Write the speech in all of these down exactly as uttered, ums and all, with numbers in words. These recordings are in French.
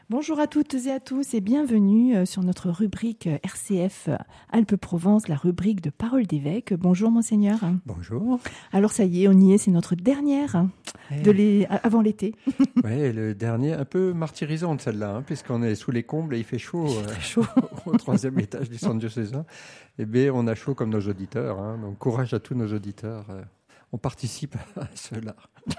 Bonjour à toutes et à tous et bienvenue sur notre rubrique R C F Alpes-Provence, la rubrique de Parole d'évêque. Bonjour Monseigneur. Bonjour. Alors ça y est, on y est, c'est notre dernière de les... avant l'été. Oui, le dernier, un peu martyrisante celle-là, hein, puisqu'on est sous les combles et il fait chaud, il fait très chaud. Euh, au troisième étage du centre diocésain. Eh bien, on a chaud comme nos auditeurs, hein, donc courage à tous nos auditeurs. Euh, on participe à cela.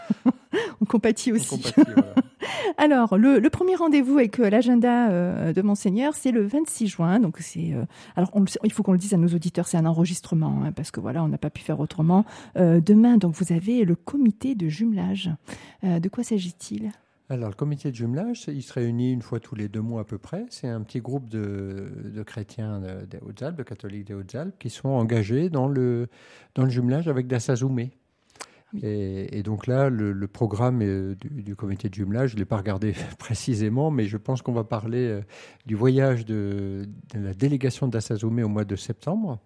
On compatit aussi. On compatit, voilà. Alors, le, le premier rendez-vous avec euh, l'agenda euh, de Monseigneur, c'est le vingt-six juin. Donc, c'est, euh, alors, on le, il faut qu'on le dise à nos auditeurs, c'est un enregistrement, hein, parce que voilà, on n'a pas pu faire autrement. Euh, demain, donc, vous avez le comité de jumelage. Euh, de quoi s'agit-il ? Alors, le comité de jumelage, il se réunit une fois tous les deux mois à peu près. C'est un petit groupe de, de chrétiens des Hautes-Alpes, de catholiques des Hautes-Alpes, qui sont engagés dans le, dans le jumelage avec Dassa Zoumé. Oui. Et, et donc là, le, le programme du, du comité de jumelage, je ne l'ai pas regardé précisément, mais je pense qu'on va parler euh, du voyage de, de la délégation Dassa Zoumé au mois de septembre.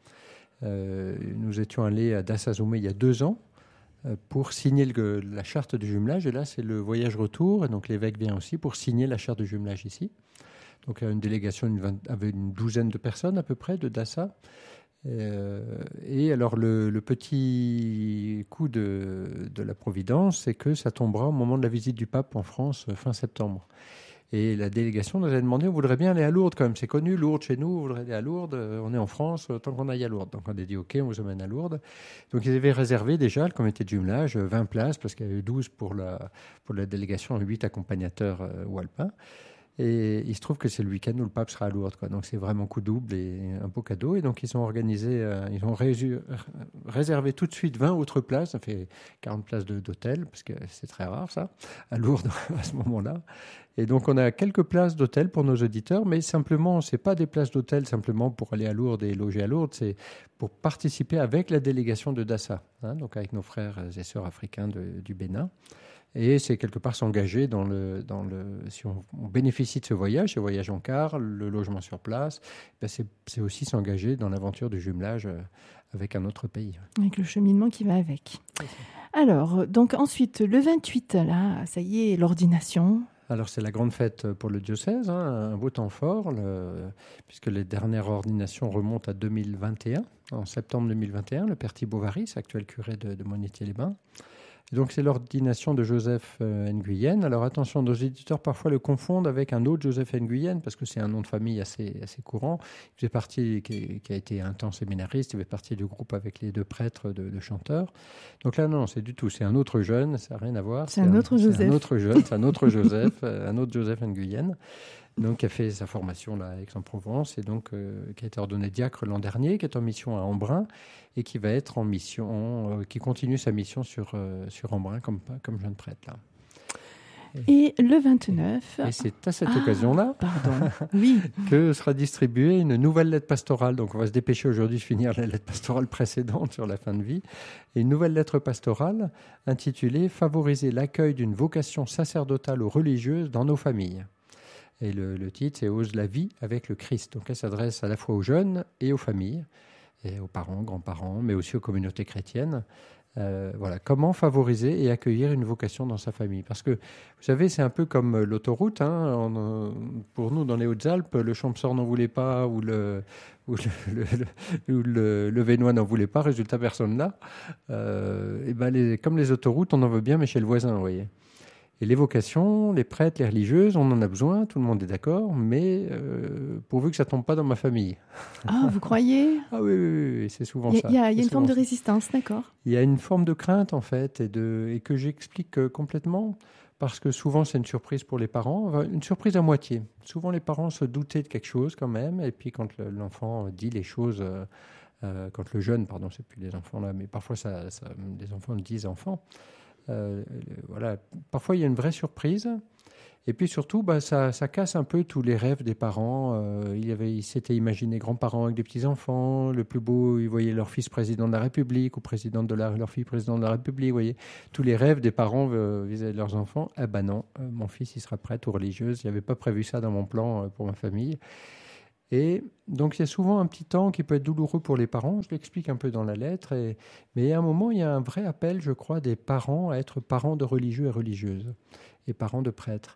Euh, nous étions allés à Dassa Zoumé il y a deux ans euh, pour signer le, la charte de jumelage. Et là, c'est le voyage retour. Et donc l'évêque vient aussi pour signer la charte de jumelage ici. Donc une délégation une vingt, avec une douzaine de personnes à peu près de Dassa. Euh, et alors le, le petit coup de, de la Providence, c'est que ça tombera au moment de la visite du pape en France fin septembre. Et la délégation nous a demandé, on voudrait bien aller à Lourdes quand même, c'est connu, Lourdes chez nous, on voudrait aller à Lourdes, on est en France, tant qu'on aille à Lourdes. Donc on a dit ok, on vous emmène à Lourdes. Donc ils avaient réservé déjà, le comité de jumelage, vingt places, parce qu'il y avait douze pour la, pour la délégation, huit accompagnateurs euh, walpins. Et il se trouve que c'est le week-end où le pape sera à Lourdes, quoi. Donc c'est vraiment coup double et un beau cadeau. Et donc ils ont organisé, euh, ils ont résu- réservé tout de suite vingt autres places. Ça fait quarante places de, d'hôtel, parce que c'est très rare ça, à Lourdes à ce moment-là. Et donc on a quelques places d'hôtel pour nos auditeurs, mais simplement, c'est pas des places d'hôtel simplement pour aller à Lourdes et loger à Lourdes, c'est pour participer avec la délégation de Dassa, hein, donc avec nos frères et sœurs africains de, du Bénin. Et c'est quelque part s'engager dans le, dans le... Si on, on bénéficie de ce voyage, ce voyage en car, le logement sur place, ben c'est, c'est aussi s'engager dans l'aventure du jumelage avec un autre pays. Avec le cheminement qui va avec. Alors, donc ensuite, le vingt-huit, là, ça y est, l'ordination. Alors c'est la grande fête pour le diocèse, hein, un beau temps fort, le, puisque les dernières ordinations remontent à deux mille vingt et un, en septembre deux mille vingt et un, le père Thibaut Varis, actuel curé de, de Monétier-les-Bains. Donc c'est l'ordination de Joseph euh, Nguyen. Alors attention, nos éditeurs parfois le confondent avec un autre Joseph Nguyen, parce que c'est un nom de famille assez, assez courant. Il faisait partie, qui, qui a été un temps séminariste, il fait partie du groupe avec les deux prêtres de, de chanteurs. Donc là non, c'est du tout, c'est un autre jeune, ça n'a rien à voir. C'est, c'est un autre Joseph. C'est un autre jeune, c'est un autre Joseph, un autre Joseph Nguyen. Donc, qui a fait sa formation là, à Aix-en-Provence et donc euh, qui a été ordonné diacre l'an dernier, qui est en mission à Embrun et qui va être en mission, euh, qui continue sa mission sur, euh, sur Embrun comme, comme jeune prêtre là. Et, et le vingt-neuf. Et c'est à cette ah, occasion-là pardon. Oui. que sera distribuée une nouvelle lettre pastorale. Donc, on va se dépêcher aujourd'hui de finir la lettre pastorale précédente sur la fin de vie. Et une nouvelle lettre pastorale intitulée « Favoriser l'accueil d'une vocation sacerdotale ou religieuse dans nos familles ». Et le, le titre, c'est « Ose la vie avec le Christ ». Donc, elle s'adresse à la fois aux jeunes et aux familles, et aux parents, grands-parents, mais aussi aux communautés chrétiennes. Euh, voilà, comment favoriser et accueillir une vocation dans sa famille. Parce que, vous savez, c'est un peu comme l'autoroute. Hein, on, pour nous, dans les Hautes-Alpes, le Champsaur n'en voulait pas, ou le, ou le, le, le, ou le, le Vénois n'en voulait pas, résultat, personne là. Euh, et ben les, comme les autoroutes, on en veut bien, mais chez le voisin, vous voyez. Et les vocations, les prêtres, les religieuses, on en a besoin, tout le monde est d'accord, mais euh, pourvu que ça ne tombe pas dans ma famille. Ah, vous croyez ? Ah oui, oui, oui, c'est souvent y a, ça. Il y a, y a une forme ça. de résistance, d'accord ? Il y a une forme de crainte, en fait, et, de, et que j'explique complètement, parce que souvent c'est une surprise pour les parents, une surprise à moitié. Souvent les parents se doutaient de quelque chose quand même, et puis quand le, l'enfant dit les choses, euh, euh, quand le jeune, pardon, c'est plus les enfants là, mais parfois ça, ça, les enfants disent enfants, Euh, voilà. Parfois, il y a une vraie surprise. Et puis surtout, bah, ça, ça casse un peu tous les rêves des parents. Euh, il y avait, ils s'étaient imaginés grands-parents avec des petits-enfants. Le plus beau, ils voyaient leur fils président de la République ou président de la, leur fille président de la République. Vous voyez, tous les rêves des parents euh, vis-à-vis de leurs enfants. Ah ben non, euh, mon fils, il sera prêtre ou religieuse. Je n'avais pas prévu ça dans mon plan euh, pour ma famille. Et donc, il y a souvent un petit temps qui peut être douloureux pour les parents. Je l'explique un peu dans la lettre. Et, mais à un moment, il y a un vrai appel, je crois, des parents à être parents de religieux et religieuses et parents de prêtres.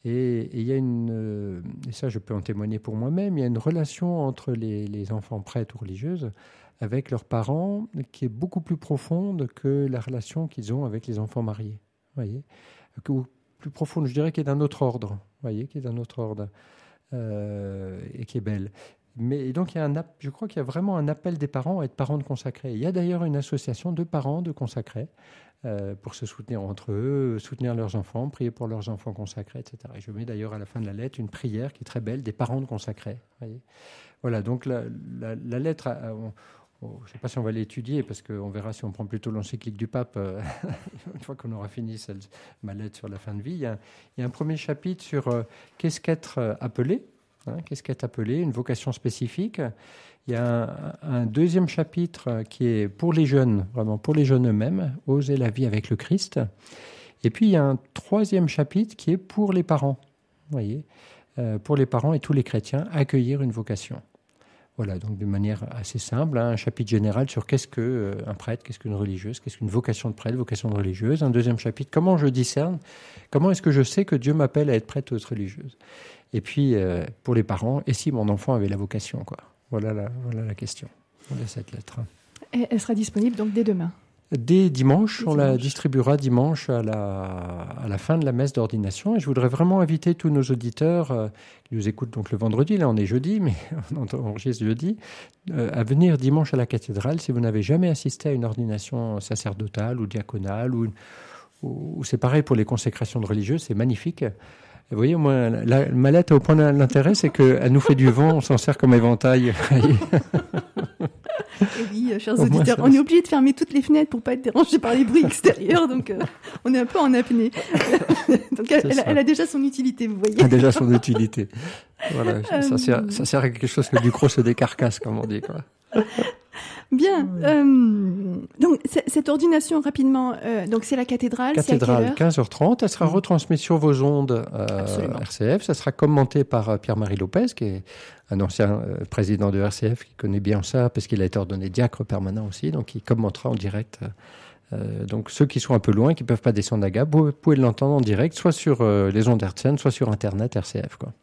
Et il y a une, et ça je peux en témoigner pour moi-même, il y a une relation entre les, les enfants prêtres ou religieuses avec leurs parents qui est beaucoup plus profonde que la relation qu'ils ont avec les enfants mariés. Voyez, ou plus profonde, je dirais, qui est d'un autre ordre. Voyez, qui est d'un autre ordre euh, et qui est belle. Mais et donc il y a un, je crois qu'il y a vraiment un appel des parents à être parents de consacrés. Il y a d'ailleurs une association de parents de consacrés euh, pour se soutenir entre eux, soutenir leurs enfants, prier pour leurs enfants consacrés, et cetera. Et je mets d'ailleurs à la fin de la lettre une prière qui est très belle des parents de consacrés. Voyez. Voilà, donc la, la, la lettre, on, on, je ne sais pas si on va l'étudier parce qu'on verra si on prend plutôt l'encyclique du pape euh, une fois qu'on aura fini celle, ma lettre sur la fin de vie. Il y a, il y a un premier chapitre sur euh, qu'est-ce qu'être appelé. Hein, qu'est-ce qu'être appelé, une vocation spécifique. Il y a un, un deuxième chapitre qui est pour les jeunes, vraiment pour les jeunes eux-mêmes, oser la vie avec le Christ. Et puis il y a un troisième chapitre qui est pour les parents, vous voyez, euh, pour les parents et tous les chrétiens, accueillir une vocation. Voilà, donc de manière assez simple, hein, un chapitre général sur qu'est-ce qu'un euh, prêtre, qu'est-ce qu'une religieuse, qu'est-ce qu'une vocation de prêtre, vocation de religieuse. Un deuxième chapitre, comment je discerne, comment est-ce que je sais que Dieu m'appelle à être prêtre ou être religieuse. Et puis, euh, pour les parents, et si mon enfant avait la vocation, quoi. Voilà la, voilà la question. Voilà cette lettre. Et elle sera disponible donc dès demain. Dès dimanche, Dès on dimanche. la distribuera dimanche à la, à la fin de la messe d'ordination. Et je voudrais vraiment inviter tous nos auditeurs euh, qui nous écoutent donc le vendredi, là on est jeudi, mais on enregistre jeudi, euh, à venir dimanche à la cathédrale si vous n'avez jamais assisté à une ordination sacerdotale ou diaconale. Ou, ou, ou c'est pareil pour les consécrations de religieuses, c'est magnifique. Vous voyez, moi, la, ma lettre, au point d'intérêt, c'est qu'elle nous fait du vent, on s'en sert comme éventail. Et oui, chers Au auditeurs, ça, on est obligé de fermer toutes les fenêtres pour pas être dérangé par les bruits extérieurs, donc euh, on est un peu en apnée. Donc elle, elle, elle a déjà son utilité, vous voyez. Elle a déjà son utilité. Voilà, Euh, ça, sert, ça sert à quelque chose que du croc se décarcasse, comme on dit, quoi. Bien. Euh, donc c- cette ordination rapidement, euh, donc c'est la cathédrale. C'est à quelle Cathédrale, heure quinze heures trente. Elle sera retransmise sur vos ondes euh, Absolument. R C F. Ça sera commenté par euh, Pierre-Marie Lopez, qui est un ancien euh, président de R C F, qui connaît bien ça, parce qu'il a été ordonné diacre permanent aussi, donc il commentera en direct. Euh, donc ceux qui sont un peu loin, qui ne peuvent pas descendre à Gap, vous pouvez l'entendre en direct, soit sur euh, les ondes hertziennes, soit sur Internet R C F, quoi.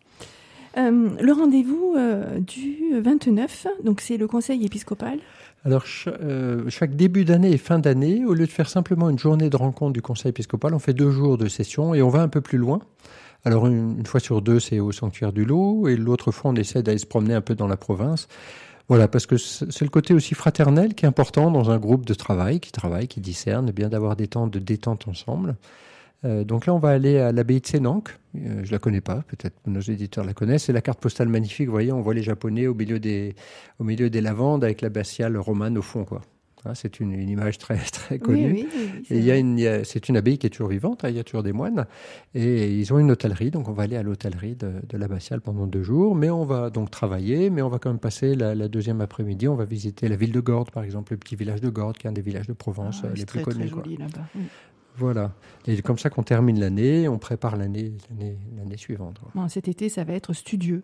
Euh, le rendez-vous euh, du vingt-neuf, donc c'est le conseil épiscopal. Alors, ch- euh, chaque début d'année et fin d'année, au lieu de faire simplement une journée de rencontre du conseil épiscopal, on fait deux jours de session et on va un peu plus loin. Alors, une, une fois sur deux, c'est au sanctuaire du Lot, et l'autre fois, on essaie d'aller se promener un peu dans la province. Voilà, parce que c'est le côté aussi fraternel qui est important dans un groupe de travail, qui travaille, qui discerne, bien d'avoir des temps de détente ensemble. Euh, donc là, on va aller à l'abbaye de Sénanque. Euh, je la connais pas, peut-être que nos éditeurs la connaissent. C'est la carte postale magnifique. Vous voyez, on voit les Japonais au milieu des, au milieu des lavandes avec l'abbatiale romane au fond, quoi. Hein, c'est une, une image très, très connue. Oui, oui, oui, oui, c'est et il y a vrai. une, il y a, c'est une abbaye qui est toujours vivante. Hein, il y a toujours des moines. Et ils ont une hôtellerie. Donc on va aller à l'hôtellerie de, de l'abbatiale pendant deux jours. Mais on va donc travailler. Mais on va quand même passer la, la deuxième après-midi. On va visiter la ville de Gordes, par exemple, le petit village de Gordes, qui est un des villages de Provence Ah, euh, c'est les plus très, connus, très quoi. joli là-bas. Oui. Voilà. Et c'est comme ça qu'on termine l'année, on prépare l'année, l'année, l'année suivante, quoi. Bon, cet été, ça va être studieux.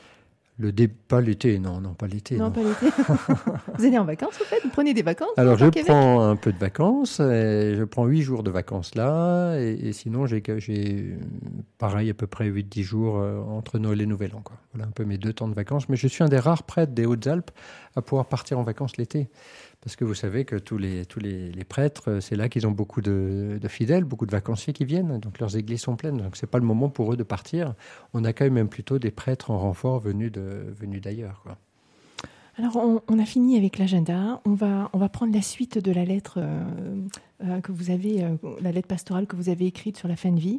Le dé... Pas l'été, non, non, pas l'été. Non, Non. pas l'été. Vous allez en vacances, au fait? Vous prenez des vacances? Alors, au je Québec prends un peu de vacances, et je prends huit jours de vacances là, et, et sinon, j'ai, j'ai pareil, à peu près huit dix jours euh, entre Noël et Nouvel An, quoi. Voilà un peu mes deux temps de vacances. Mais je suis un des rares prêtres des Hautes-Alpes à pouvoir partir en vacances l'été. Parce que vous savez que tous les, tous les, les prêtres, c'est là qu'ils ont beaucoup de, de fidèles, beaucoup de vacanciers qui viennent. Donc leurs églises sont pleines. Donc ce n'est pas le moment pour eux de partir. On accueille même plutôt des prêtres en renfort venus, de, venus d'ailleurs, quoi. Alors, on, on a fini avec l'agenda. On va, on va prendre la suite de la lettre euh, euh, que vous avez, euh, la lettre pastorale que vous avez écrite sur la fin de vie.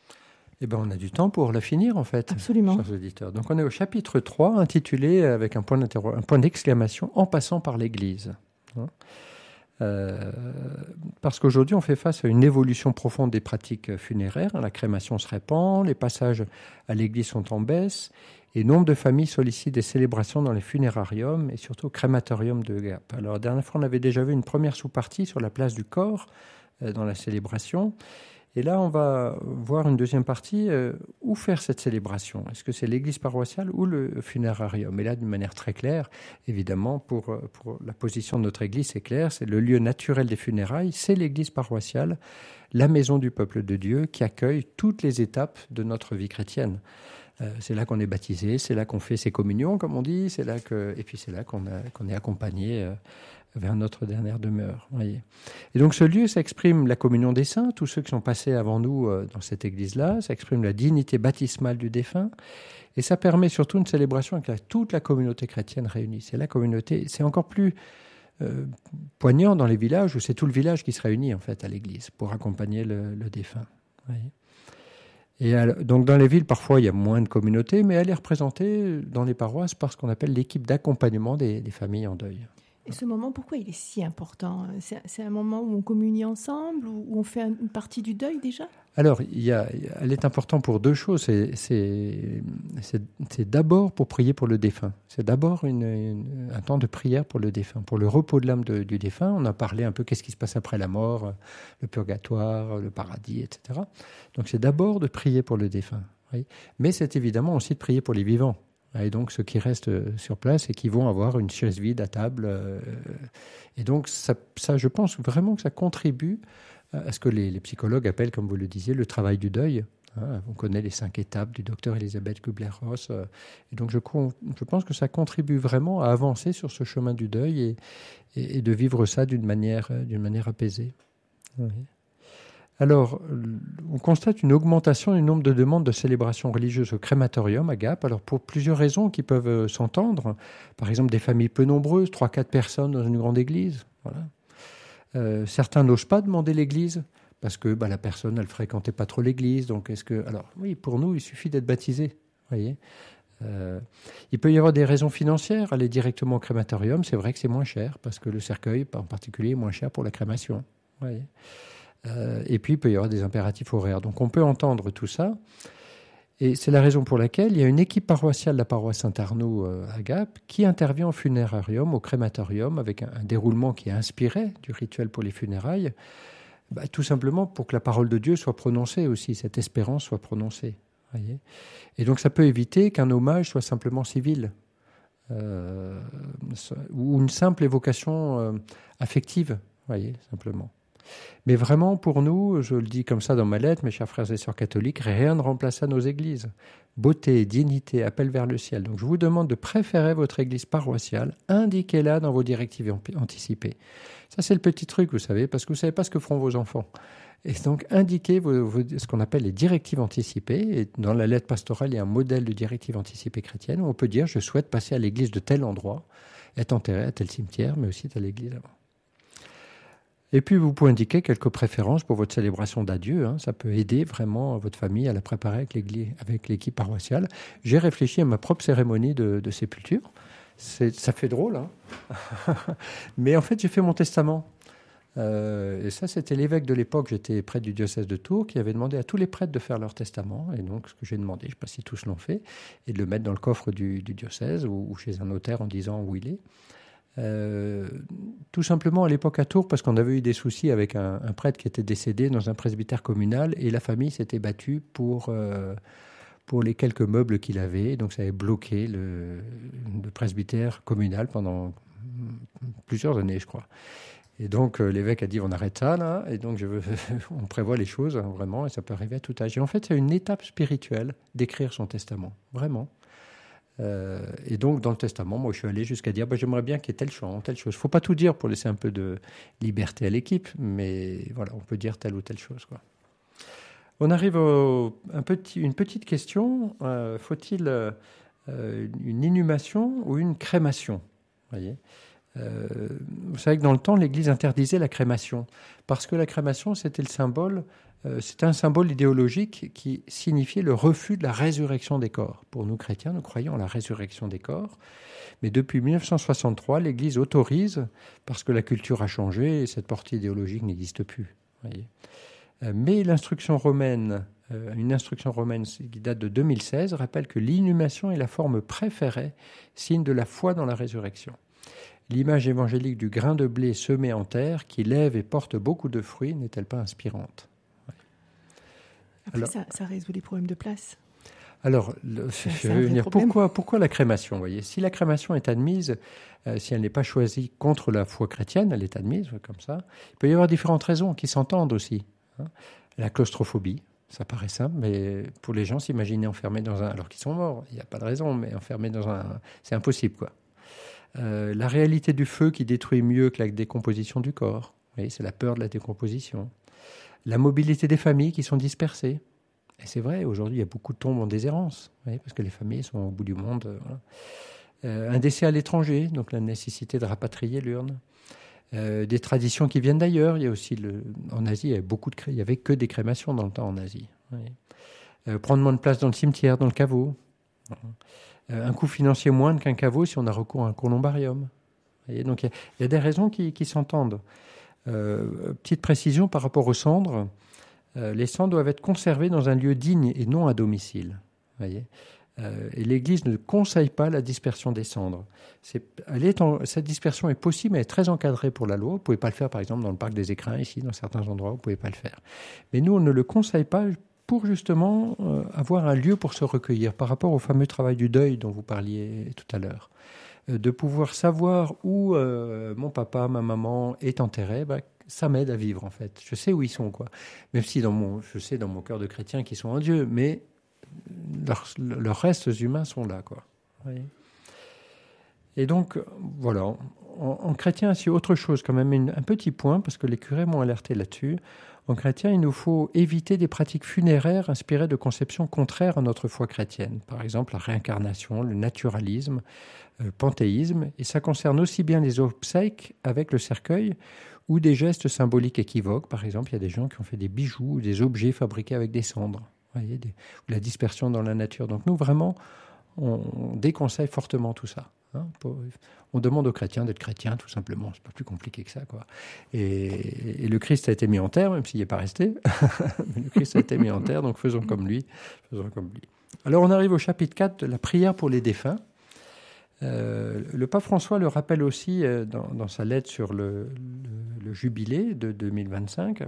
Eh ben, on a du temps pour la finir, en fait. Absolument. Chers auditeurs. Donc on est au chapitre trois, intitulé avec un point, un point d'exclamation, en passant par l'Église. Euh, parce qu'aujourd'hui, on fait face à une évolution profonde des pratiques funéraires. La crémation se répand, les passages à l'église sont en baisse, et nombre de familles sollicitent des célébrations dans les funérariums et surtout au crématorium de Gap. Alors, la dernière fois, on avait déjà vu une première sous-partie sur la place du corps euh, dans la célébration. Et là, on va voir une deuxième partie, euh, où faire cette célébration. Est-ce que c'est l'église paroissiale ou le funérarium? Et là, d'une manière très claire, évidemment, pour, pour la position de notre église, c'est clair, c'est le lieu naturel des funérailles, c'est l'église paroissiale, la maison du peuple de Dieu qui accueille toutes les étapes de notre vie chrétienne. Euh, c'est là qu'on est baptisé, c'est là qu'on fait ses communions, comme on dit, c'est là que, et puis c'est là qu'on, a, qu'on est accompagné euh, vers notre dernière demeure. Voyez. Et donc ce lieu, ça exprime la communion des saints, tous ceux qui sont passés avant nous euh, dans cette église-là, ça exprime la dignité baptismale du défunt, et ça permet surtout une célébration avec toute la communauté chrétienne réunie. C'est la communauté, c'est encore plus euh, poignant dans les villages où c'est tout le village qui se réunit en fait à l'église pour accompagner le, le défunt. Voyez. Et alors, donc dans les villes, parfois, il y a moins de communautés, mais elle est représentée dans les paroisses par ce qu'on appelle l'équipe d'accompagnement des, des familles en deuil. Et ce moment, pourquoi il est si important? C'est, c'est un moment où on communie ensemble, où on fait une partie du deuil déjà? Alors, il y a, elle est importante pour deux choses. C'est, c'est, c'est, c'est d'abord pour prier pour le défunt. C'est d'abord une, une, un temps de prière pour le défunt, pour le repos de l'âme de, du défunt. On a parlé un peu qu'est-ce qui se passe après la mort, le purgatoire, le paradis, et cetera. Donc c'est d'abord de prier pour le défunt. Oui. Mais c'est évidemment aussi de prier pour les vivants. Et donc ceux qui restent sur place et qui vont avoir une chaise vide à table. Et donc ça, ça je pense vraiment que ça contribue à ce que les, les psychologues appellent, comme vous le disiez, le travail du deuil. Hein, on connaît les cinq étapes du docteur Elisabeth Kubler-Ross. Et donc je, je pense que ça contribue vraiment à avancer sur ce chemin du deuil et, et, et de vivre ça d'une manière, d'une manière apaisée. Oui. Alors, on constate une augmentation du nombre de demandes de célébrations religieuses au crématorium à Gap. Alors, pour plusieurs raisons qui peuvent s'entendre. Par exemple, des familles peu nombreuses, trois quatre personnes dans une grande église. Voilà. Euh, certains n'osent pas demander l'église parce que bah, la personne, elle ne fréquentait pas trop l'église. Donc, est-ce que... Alors, oui, pour nous, il suffit d'être baptisé. Voyez. Euh, il peut y avoir des raisons financières. Aller directement au crématorium, c'est vrai que c'est moins cher parce que le cercueil, en particulier, est moins cher pour la crémation. Voyez. Euh, et puis, il peut y avoir des impératifs horaires. Donc, on peut entendre tout ça. Et c'est la raison pour laquelle il y a une équipe paroissiale de la paroisse Saint-Arnaud euh, à Gap qui intervient au funérarium, au crématorium, avec un, un déroulement qui est inspiré du rituel pour les funérailles, bah, tout simplement pour que la parole de Dieu soit prononcée aussi, cette espérance soit prononcée. Voyez. Et donc, ça peut éviter qu'un hommage soit simplement civil, euh, ou une simple évocation euh, affective, voyez, simplement. Mais vraiment, pour nous, je le dis comme ça dans ma lettre, mes chers frères et sœurs catholiques, rien ne remplaça nos églises. Beauté, dignité, appel vers le ciel. Donc je vous demande de préférer votre église paroissiale, indiquez-la dans vos directives anticipées. Ça, c'est le petit truc, vous savez, parce que vous ne savez pas ce que feront vos enfants. Et donc, indiquez vos, vos, ce qu'on appelle les directives anticipées. Et dans la lettre pastorale, il y a un modèle de directive anticipée chrétienne où on peut dire « je souhaite passer à l'église de tel endroit, être enterré à tel cimetière, mais aussi à l'église avant ». Et puis, vous pouvez indiquer quelques préférences pour votre célébration d'adieu. Hein. Ça peut aider vraiment votre famille à la préparer avec, l'église, avec l'équipe paroissiale. J'ai réfléchi à ma propre cérémonie de, de sépulture. C'est, ça fait drôle, hein. Mais en fait, j'ai fait mon testament. Euh, et ça, c'était l'évêque de l'époque, j'étais prêtre du diocèse de Tours, qui avait demandé à tous les prêtres de faire leur testament. Et donc, ce que j'ai demandé, je ne sais pas si tous l'ont fait, et de le mettre dans le coffre du, du diocèse ou, ou chez un notaire en disant où il est. Euh, tout simplement à l'époque à Tours parce qu'on avait eu des soucis avec un, un prêtre qui était décédé dans un presbytère communal et la famille s'était battue pour, euh, pour les quelques meubles qu'il avait, donc ça avait bloqué le, le presbytère communal pendant plusieurs années, je crois. Et donc euh, l'évêque a dit on arrête ça là, et donc je veux, on prévoit les choses hein, vraiment, et ça peut arriver à tout âge. Et en fait c'est une étape spirituelle d'écrire son testament, vraiment. Euh, et donc, dans le testament, moi, je suis allé jusqu'à dire bah, j'aimerais bien qu'il y ait tel chant, telle chose. Il ne faut pas tout dire pour laisser un peu de liberté à l'équipe, mais voilà, on peut dire telle ou telle chose, quoi. On arrive à un petit, une petite question. Euh, faut-il euh, une inhumation ou une crémation? Vous voyez, euh, vous savez que dans le temps, l'Église interdisait la crémation, parce que la crémation, c'était le symbole... C'est un symbole idéologique qui signifiait le refus de la résurrection des corps. Pour nous chrétiens, nous croyons à la résurrection des corps. Mais depuis dix-neuf cent soixante-trois, l'Église autorise, parce que la culture a changé et cette portée idéologique n'existe plus. Voyez. Mais l'instruction romaine, une instruction romaine qui date de deux mille seize, rappelle que l'inhumation est la forme préférée, signe de la foi dans la résurrection. L'image évangélique du grain de blé semé en terre, qui lève et porte beaucoup de fruits, n'est-elle pas inspirante ? Après, alors, ça, ça résout les problèmes de place. Alors, le, je veux dire, pourquoi, pourquoi la crémation, vous voyez ? Si la crémation est admise, euh, si elle n'est pas choisie contre la foi chrétienne, elle est admise comme ça. Il peut y avoir différentes raisons qui s'entendent aussi. Hein. La claustrophobie, ça paraît simple, mais pour les gens, s'imaginer enfermés dans un... Alors qu'ils sont morts, il n'y a pas de raison, mais enfermés dans un... C'est impossible, quoi. Euh, la réalité du feu qui détruit mieux que la décomposition du corps. Vous voyez, c'est la peur de la décomposition. La mobilité des familles qui sont dispersées. Et c'est vrai, aujourd'hui, il y a beaucoup de tombes en déshérence, vous voyez, parce que les familles sont au bout du monde. Euh, voilà. euh, un décès à l'étranger, donc la nécessité de rapatrier l'urne. Euh, des traditions qui viennent d'ailleurs. Il y a aussi, le, en Asie, il y avait beaucoup de, il y avait que des crémations dans le temps en Asie. Oui. Euh, prendre moins de place dans le cimetière, dans le caveau. Euh, un coût financier moindre qu'un caveau si on a recours à un columbarium. Vous voyez, donc il y, a, il y a des raisons qui, qui s'entendent. Euh, petite précision par rapport aux cendres. Euh, les cendres doivent être conservées dans un lieu digne et non à domicile. Voyez euh, et l'Église ne conseille pas la dispersion des cendres. C'est, elle est en, cette dispersion est possible, mais elle est très encadrée pour la loi. Vous ne pouvez pas le faire, par exemple, dans le parc des Écrins, ici, dans certains endroits, vous ne pouvez pas le faire. Mais nous, on ne le conseille pas pour justement euh, avoir un lieu pour se recueillir, par rapport au fameux travail du deuil dont vous parliez tout à l'heure. Euh, de pouvoir savoir où euh, mon papa, ma maman est enterré, bah, ça m'aide à vivre, en fait. Je sais où ils sont, quoi. Même si dans mon, je sais dans mon cœur de chrétien qu'ils sont en Dieu, mais leurs, leurs restes humains sont là, quoi. Oui. Et donc, voilà. En, en chrétien, c'est autre chose, quand même, une, un petit point, parce que les curés m'ont alerté là-dessus. En chrétien, il nous faut éviter des pratiques funéraires inspirées de conceptions contraires à notre foi chrétienne. Par exemple, la réincarnation, le naturalisme, le panthéisme. Et ça concerne aussi bien les obsèques avec le cercueil ou des gestes symboliques équivoques. Par exemple, il y a des gens qui ont fait des bijoux ou des objets fabriqués avec des cendres. Vous voyez, des, ou la dispersion dans la nature. Donc nous, vraiment, on, on déconseille fortement tout ça. Hein, pour, on demande aux chrétiens d'être chrétiens, tout simplement. C'est pas plus compliqué que ça, quoi. Et, et le Christ a été mis en terre, même s'il n'y est pas resté. Mais le Christ a été mis en terre, donc faisons comme lui. Faisons comme lui. Alors on arrive au chapitre quatre de la prière pour les défunts. Euh, le pape François le rappelle aussi euh, dans, dans sa lettre sur le, le, le jubilé de deux mille vingt-cinq.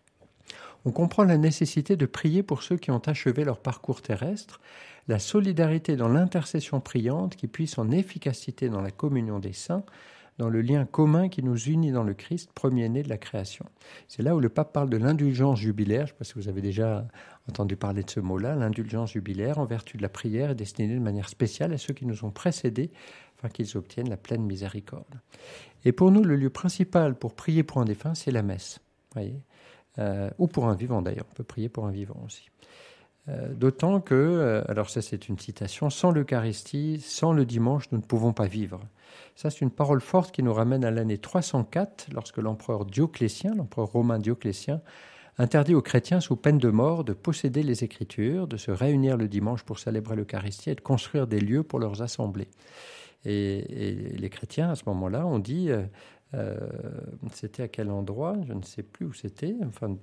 On comprend la nécessité de prier pour ceux qui ont achevé leur parcours terrestre, la solidarité dans l'intercession priante qui puise son efficacité dans la communion des saints, dans le lien commun qui nous unit dans le Christ, premier-né de la création. C'est là où le pape parle de l'indulgence jubilaire. Je ne sais pas si vous avez déjà entendu parler de ce mot-là. L'indulgence jubilaire, en vertu de la prière, est destinée de manière spéciale à ceux qui nous ont précédés, afin qu'ils obtiennent la pleine miséricorde. Et pour nous, le lieu principal pour prier pour un défunt, c'est la messe. Voyez euh, ou pour un vivant, d'ailleurs. On peut prier pour un vivant aussi. Euh, d'autant que, euh, alors ça c'est une citation, sans l'Eucharistie, sans le dimanche, nous ne pouvons pas vivre. Ça c'est une parole forte qui nous ramène à l'année trois cent quatre, lorsque l'empereur Dioclétien, l'empereur romain Dioclétien, interdit aux chrétiens sous peine de mort de posséder les Écritures, de se réunir le dimanche pour célébrer l'Eucharistie et de construire des lieux pour leurs assemblées. Et, et les chrétiens, à ce moment-là, ont dit, euh, euh, c'était à quel endroit, je ne sais plus où c'était, enfin...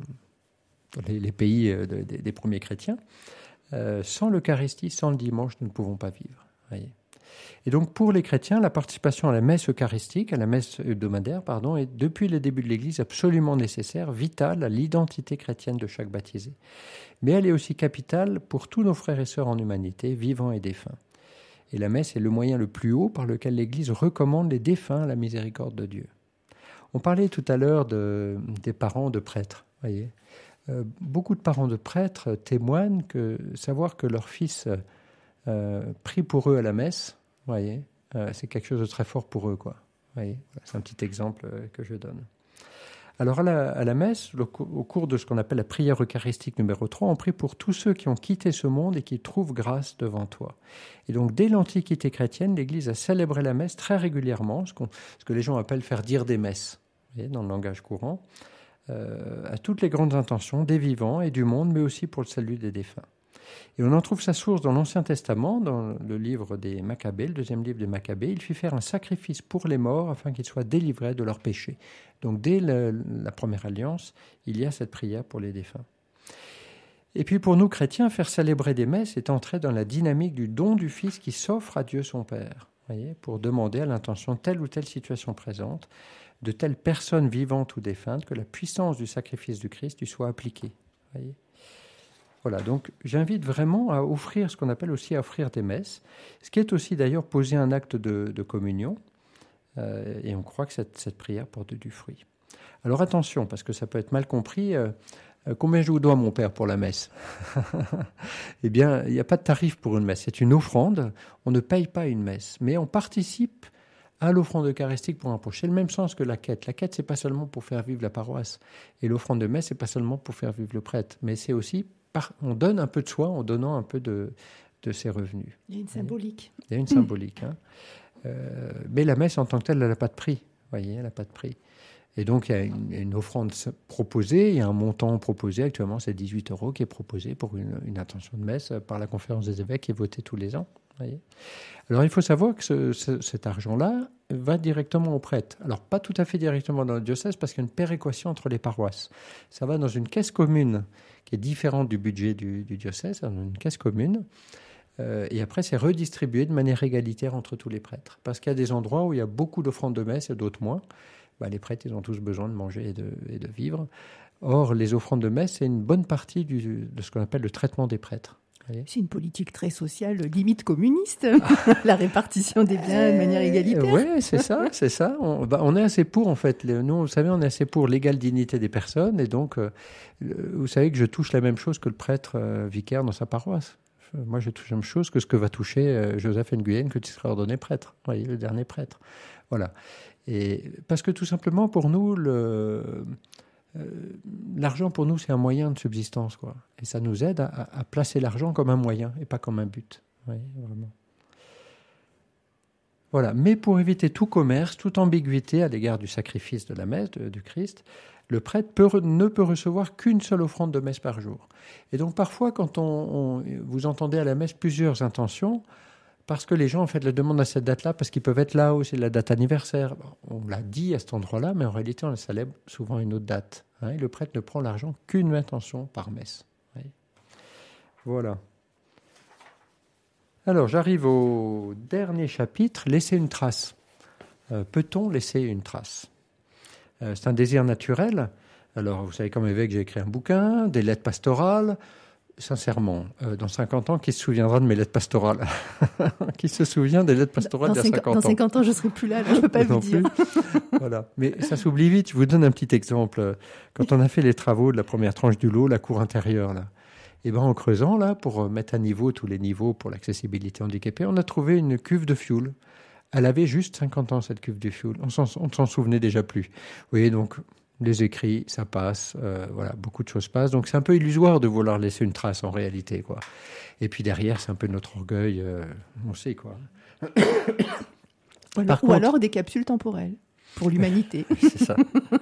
Les, les pays de, de, des premiers chrétiens, euh, sans l'Eucharistie, sans le dimanche, nous ne pouvons pas vivre. Voyez. Et donc, pour les chrétiens, la participation à la messe eucharistique, à la messe hebdomadaire, pardon, est depuis le début de l'Église absolument nécessaire, vitale à l'identité chrétienne de chaque baptisé. Mais elle est aussi capitale pour tous nos frères et sœurs en humanité, vivants et défunts. Et la messe est le moyen le plus haut par lequel l'Église recommande les défunts à la miséricorde de Dieu. On parlait tout à l'heure de, des parents de prêtres, voyez. Euh, beaucoup de parents de prêtres témoignent que savoir que leur fils euh, prie pour eux à la messe, voyez, euh, c'est quelque chose de très fort pour eux, quoi. Voyez, c'est un petit exemple euh, que je donne. Alors à la, à la messe, le, au cours de ce qu'on appelle la prière eucharistique numéro trois, on prie pour tous ceux qui ont quitté ce monde et qui trouvent grâce devant toi. Et donc dès l'Antiquité chrétienne, l'Église a célébré la messe très régulièrement, ce, qu'on, ce que les gens appellent faire dire des messes, voyez, dans le langage courant. Euh, à toutes les grandes intentions des vivants et du monde, mais aussi pour le salut des défunts. Et on en trouve sa source dans l'Ancien Testament, dans le livre des Maccabées, le deuxième livre des Maccabées. Il fit faire un sacrifice pour les morts afin qu'ils soient délivrés de leurs péchés. Donc dès le, la première alliance, il y a cette prière pour les défunts. Et puis pour nous chrétiens, faire célébrer des messes est entrer dans la dynamique du don du Fils qui s'offre à Dieu son Père, voyez, pour demander à l'intention de telle ou telle situation présente, de telles personnes vivantes ou défuntes, que la puissance du sacrifice du Christ lui soit appliquée. Voyez. Voilà, donc j'invite vraiment à offrir ce qu'on appelle aussi à offrir des messes, ce qui est aussi d'ailleurs poser un acte de, de communion, euh, et on croit que cette, cette prière porte du fruit. Alors attention, parce que ça peut être mal compris, euh, euh, combien je vous dois, mon père, pour la messe? Eh bien, il n'y a pas de tarif pour une messe, c'est une offrande, on ne paye pas une messe, mais on participe à l'offrande eucharistique pour un proche. C'est le même sens que la quête. La quête, c'est pas seulement pour faire vivre la paroisse, et l'offrande de messe, c'est pas seulement pour faire vivre le prêtre, mais c'est aussi, par, on donne un peu de soi en donnant un peu de, de ses revenus. Il y a une symbolique. Il y a une symbolique, hein. Euh, mais la messe en tant que telle, elle n'a pas de prix. Vous voyez, elle n'a pas de prix. Et donc, il y a une, une offrande proposée, il y a un montant proposé. Actuellement, c'est dix-huit euros qui est proposé pour une, une intention de messe par la conférence des évêques qui est votée tous les ans. Vous voyez. Alors, il faut savoir que ce, ce, cet argent-là va directement au prêtre. Alors, pas tout à fait directement dans le diocèse parce qu'il y a une péréquation entre les paroisses. Ça va dans une caisse commune qui est différente du budget du, du diocèse, dans une caisse commune. Euh, et après, c'est redistribué de manière égalitaire entre tous les prêtres. Parce qu'il y a des endroits où il y a beaucoup d'offrandes de messe et d'autres moins. Bah, les prêtres, ils ont tous besoin de manger et de, et de vivre. Or, les offrandes de messe, c'est une bonne partie du, de ce qu'on appelle le traitement des prêtres. C'est une politique très sociale, limite communiste, la répartition des biens de manière égalitaire. Oui, c'est ça, c'est ça. On, bah, on est assez pour, en fait. Nous, vous savez, on est assez pour l'égale dignité des personnes. Et donc, euh, vous savez que je touche la même chose que le prêtre euh, vicaire dans sa paroisse. Moi, je touche la même chose que ce que va toucher euh, Joseph Nguyen quand il sera ordonné prêtre. Vous voyez, le dernier prêtre. Voilà. Et parce que tout simplement, pour nous, le, euh, l'argent, pour nous, c'est un moyen de subsistance, quoi. Et ça nous aide à, à placer l'argent comme un moyen et pas comme un but. Oui, vraiment. Voilà. Mais pour éviter tout commerce, toute ambiguïté à l'égard du sacrifice de la messe, de, du Christ, le prêtre peut, ne peut recevoir qu'une seule offrande de messe par jour. Et donc parfois, quand on, on, vous entendez à la messe plusieurs intentions, parce que les gens en fait la demandent à cette date-là, parce qu'ils peuvent être là, ou c'est la date anniversaire. On l'a dit à cet endroit-là, mais en réalité, on la célèbre souvent à une autre date. Hein, et le prêtre ne prend l'argent qu'une intention par messe. Oui. Voilà. Alors, j'arrive au dernier chapitre, laisser une trace. Euh, peut-on laisser une trace ? euh, C'est un désir naturel. Alors, vous savez, comme évêque, j'ai écrit un bouquin, des lettres pastorales. Sincèrement, euh, dans cinquante ans, qui se souviendra de mes lettres pastorales? Qui se souvient des lettres pastorales d'il y a cinquante ans? Dans cinquante ans, je ne serai plus là, là je ne peux pas vous dire. Voilà. Mais ça s'oublie vite. Je vous donne un petit exemple. Quand on a fait les travaux de la première tranche du lot, la cour intérieure, là, et ben en creusant, là, pour mettre à niveau tous les niveaux pour l'accessibilité handicapée, on a trouvé une cuve de fioul. Elle avait juste cinquante ans, cette cuve de fioul. On ne s'en souvenait déjà plus. Vous voyez, donc... les écrits, ça passe, euh, voilà, beaucoup de choses passent. Donc c'est un peu illusoire de vouloir laisser une trace en réalité, quoi. Et puis derrière, c'est un peu notre orgueil, euh, on sait quoi. Ou alors, ou alors des capsules temporelles pour l'humanité. C'est ça.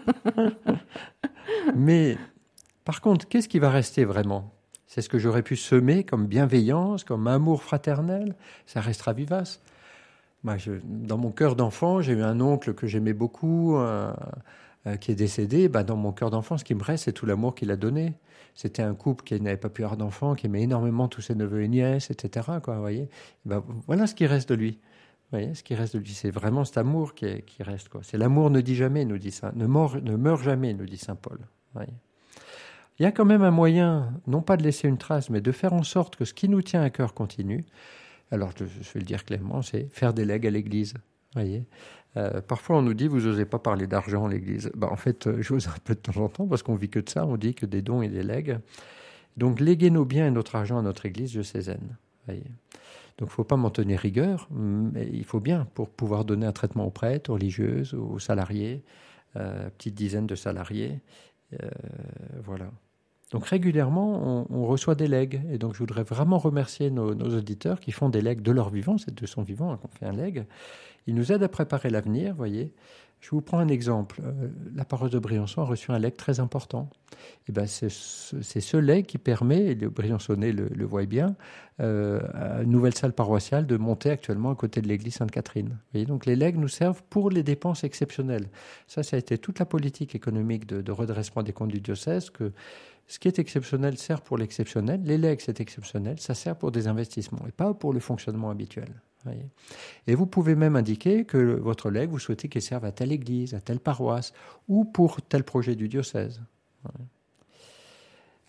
Mais par contre, qu'est-ce qui va rester vraiment? C'est ce que j'aurais pu semer comme bienveillance, comme amour fraternel. Ça restera vivace. Moi, je, dans mon cœur d'enfant, j'ai eu un oncle que j'aimais beaucoup, un, Euh, qui est décédé, bah, dans mon cœur d'enfant, ce qui me reste, c'est tout l'amour qu'il a donné. C'était un couple qui n'avait pas pu avoir d'enfants, qui aimait énormément tous ses neveux et nièces, et cetera. Quoi, vous voyez, bah, voilà ce qui reste de lui. Vous voyez, ce qui reste de lui, c'est vraiment cet amour qui, est, qui reste. Quoi. C'est l'amour ne dit jamais, nous dit Saint, ne, mord, ne meurt jamais, nous dit Saint Paul. Vous voyez. Il y a quand même un moyen, non pas de laisser une trace, mais de faire en sorte que ce qui nous tient à cœur continue. Alors, je, je vais le dire clairement, c'est faire des legs à l'Église. Vous voyez. Euh, parfois, on nous dit, vous n'osez pas parler d'argent à l'Église. Ben, en fait, euh, j'ose un peu de temps en temps, parce qu'on vit que de ça, on dit que des dons et des legs. Donc, léguer nos biens et notre argent à notre Église diocésaine. Voyez. Donc, il ne faut pas m'en tenir rigueur, mais il faut bien, pour pouvoir donner un traitement aux prêtres, aux religieuses, aux salariés, euh, petite dizaine de salariés. Euh, voilà. Donc, régulièrement, on, on reçoit des legs. Et donc, je voudrais vraiment remercier nos, nos auditeurs qui font des legs de leur vivant, c'est de son vivant hein, qu'on fait un leg. Ils nous aident à préparer l'avenir, vous voyez. Je vous prends un exemple. Euh, la paroisse de Briançon a reçu un legs très important. Et ben, c'est, c'est ce legs qui permet, et le Briançonnais le, le voit bien, euh, à une nouvelle salle paroissiale de monter actuellement à côté de l'église Sainte-Catherine. Vous voyez, donc les legs nous servent pour les dépenses exceptionnelles. Ça, ça a été toute la politique économique de, de redressement des comptes du diocèse, que ce qui est exceptionnel sert pour l'exceptionnel. Les legs, c'est exceptionnel, ça sert pour des investissements et pas pour le fonctionnement habituel. Voyez. Et vous pouvez même indiquer que votre legs, vous souhaitez qu'il serve à telle église, à telle paroisse, ou pour tel projet du diocèse. Voyez.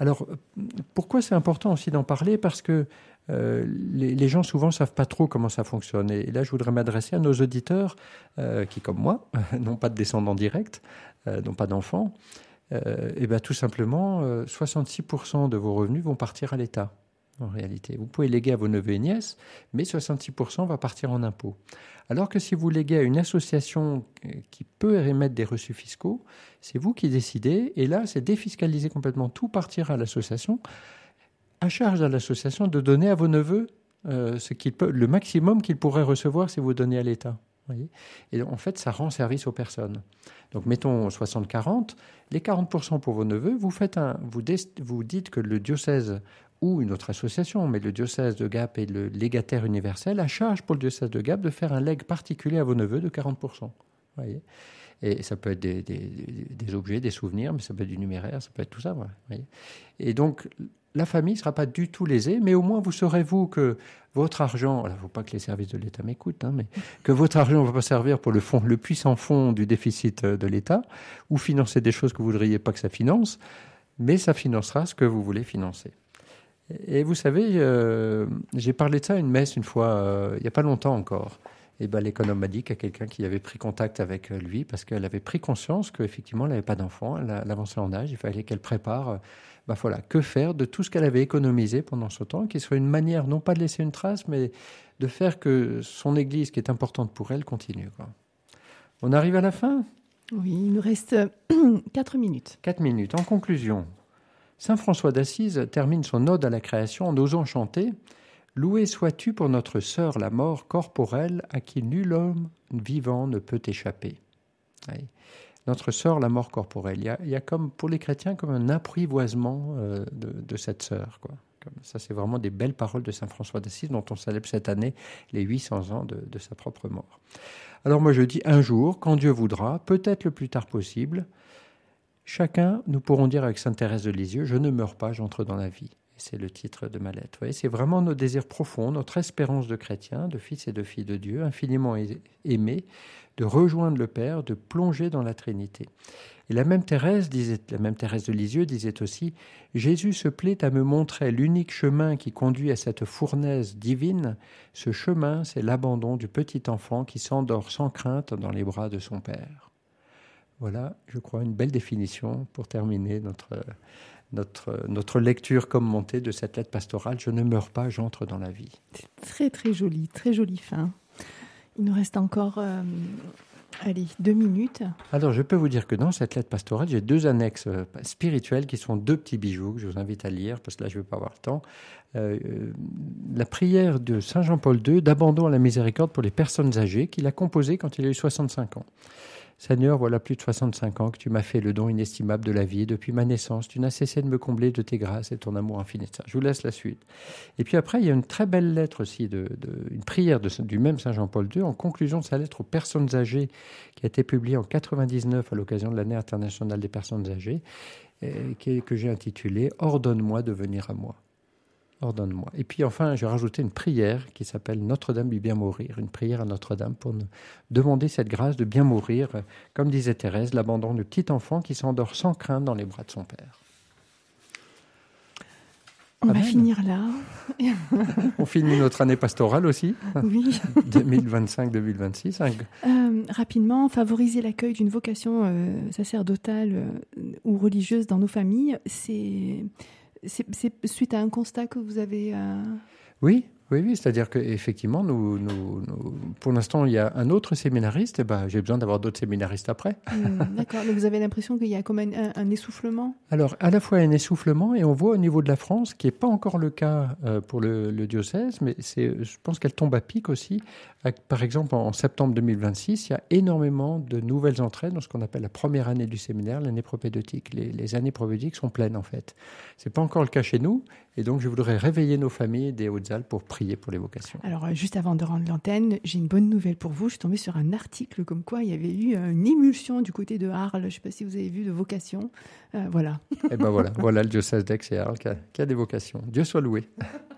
Alors, pourquoi c'est important aussi d'en parler? Parce que euh, les, les gens souvent ne savent pas trop comment ça fonctionne. Et là, je voudrais m'adresser à nos auditeurs euh, qui, comme moi, n'ont pas de descendants directs, euh, n'ont pas d'enfants. Euh, et bien, tout simplement, euh, soixante-six pour cent de vos revenus vont partir à l'État. En réalité, vous pouvez léguer à vos neveux et nièces, mais soixante-six pour cent va partir en impôts. Alors que si vous léguez à une association qui peut émettre des reçus fiscaux, c'est vous qui décidez, et là, c'est défiscaliser complètement, tout partir à l'association, à charge à l'association de donner à vos neveux euh, ce qu'il peut, le maximum qu'ils pourraient recevoir si vous donnez à l'État. Voyez, et en fait, ça rend service aux personnes. Donc, mettons soixante quarante, les quarante pour cent pour vos neveux, vous, faites un, vous, dé, vous dites que le diocèse ou une autre association, mais le diocèse de Gap est le légataire universel, à charge pour le diocèse de Gap de faire un legs particulier à vos neveux de quarante pour cent. Voyez, et ça peut être des, des, des objets, des souvenirs, mais ça peut être du numéraire, ça peut être tout ça. Voilà. Voyez, et donc, la famille ne sera pas du tout lésée, mais au moins vous saurez, vous, que votre argent, il ne faut pas que les services de l'État m'écoutent, hein, mais que votre argent ne va pas servir pour le, fond, le puissant fond du déficit de l'État, ou financer des choses que vous ne voudriez pas que ça finance, mais ça financera ce que vous voulez financer. Et vous savez, euh, j'ai parlé de ça à une messe une fois, euh, il n'y a pas longtemps encore. Et ben, l'économe m'a dit qu'il y a quelqu'un qui avait pris contact avec lui parce qu'elle avait pris conscience qu'effectivement, elle n'avait pas d'enfant, elle, elle avançait en âge, il fallait qu'elle prépare, ben voilà, que faire de tout ce qu'elle avait économisé pendant ce temps, qui soit une manière, non pas de laisser une trace, mais de faire que son église, qui est importante pour elle, continue, quoi. On arrive à la fin ? Oui, il nous reste quatre minutes. Quatre minutes. En conclusion, saint François d'Assise termine son ode à la création en osant chanter « Loué sois-tu pour notre sœur la mort corporelle à qui nul homme vivant ne peut échapper. » Notre sœur la mort corporelle. Il y a, il y a comme, pour les chrétiens comme un apprivoisement euh, de, de cette sœur, quoi. Comme ça, c'est vraiment des belles paroles de saint François d'Assise dont on célèbre cette année les huit cents ans de, de sa propre mort. Alors moi je dis un jour, quand Dieu voudra, peut-être le plus tard possible, chacun, nous pourrons dire avec sainte Thérèse de Lisieux, je ne meurs pas, j'entre dans la vie. Et c'est le titre de ma lettre. Vous voyez, c'est vraiment nos désirs profonds, notre espérance de chrétiens, de fils et de filles de Dieu, infiniment aimés, de rejoindre le Père, de plonger dans la Trinité. Et la même Thérèse disait, la même Thérèse de Lisieux disait aussi, Jésus se plaît à me montrer l'unique chemin qui conduit à cette fournaise divine. Ce chemin, c'est l'abandon du petit enfant qui s'endort sans crainte dans les bras de son Père. Voilà, je crois, une belle définition pour terminer notre, notre, notre lecture commentée de cette lettre pastorale. Je ne meurs pas, j'entre dans la vie. C'est très, très joli, très jolie fin. Il nous reste encore, euh, allez, deux minutes. Alors, je peux vous dire que dans cette lettre pastorale, j'ai deux annexes spirituelles qui sont deux petits bijoux que je vous invite à lire, parce que là, je ne vais pas avoir le temps. Euh, la prière de saint Jean-Paul deux d'abandon à la miséricorde pour les personnes âgées, qu'il a composée quand il a eu soixante-cinq ans. Seigneur, voilà plus de soixante-cinq ans que tu m'as fait le don inestimable de la vie. Depuis ma naissance, tu n'as cessé de me combler de tes grâces et ton amour infini. Ça, je vous laisse la suite. Et puis après, il y a une très belle lettre aussi, de, de, une prière de, du même saint Jean-Paul deux, en conclusion de sa lettre aux personnes âgées, qui a été publiée en quatre-vingt-dix-neuf à l'occasion de l'année internationale des personnes âgées, et qui, que j'ai intitulée « Ordonne-moi de venir à moi ». Ordonne-moi. Et puis enfin, j'ai rajouté une prière qui s'appelle Notre-Dame du bien mourir, une prière à Notre-Dame pour nous demander cette grâce de bien mourir, comme disait Thérèse, l'abandon du petit enfant qui s'endort sans crainte dans les bras de son père. On Amen. Va finir là. On finit notre année pastorale aussi, oui. deux mille vingt-cinq deux mille vingt-six. Euh, rapidement, favoriser l'accueil d'une vocation euh, sacerdotale euh, ou religieuse dans nos familles, c'est... C'est, c'est suite à un constat que vous avez... Euh... Oui, oui, oui. C'est-à-dire qu'effectivement, nous, nous, nous, pour l'instant, il y a un autre séminariste. Et ben, j'ai besoin d'avoir d'autres séminaristes après. Mmh, d'accord. Mais vous avez l'impression qu'il y a comme un, un, un essoufflement ? Alors, à la fois un essoufflement, et on voit au niveau de la France, qui n'est pas encore le cas euh, pour le, le diocèse, mais c'est, je pense qu'elle tombe à pic aussi. Par exemple, en septembre deux mille vingt-six, il y a énormément de nouvelles entrées dans ce qu'on appelle la première année du séminaire, l'année propédeutique. Les, les années propédeutiques sont pleines, en fait. Ce n'est pas encore le cas chez nous. Et donc, je voudrais réveiller nos familles des Hautes-Alpes pour prier pour les vocations. Alors, juste avant de rendre l'antenne, j'ai une bonne nouvelle pour vous. Je suis tombée sur un article comme quoi il y avait eu une émulsion du côté de Arles. Je ne sais pas si vous avez vu, de vocations. Euh, voilà. Et ben voilà, voilà le diocèse d'Aix et Arles qui a, qui a des vocations. Dieu soit loué.